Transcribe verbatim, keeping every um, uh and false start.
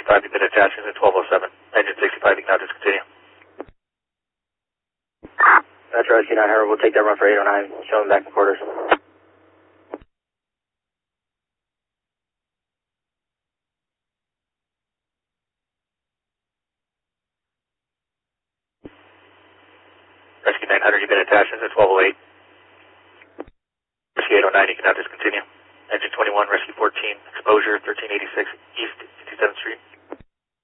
sixty-five, you've been attached at twelve oh seven. Engine sixty-five, you can now discontinue. Metro Rescue nine hundred, we'll take that run for eight oh nine, show them back in quarters. Rescue nine hundred, you've been attached at twelve oh eight. Rescue eight oh nine, you can now discontinue. Engine twenty-one, Rescue fourteen, exposure thirteen eighty-six East fifty-seventh Street.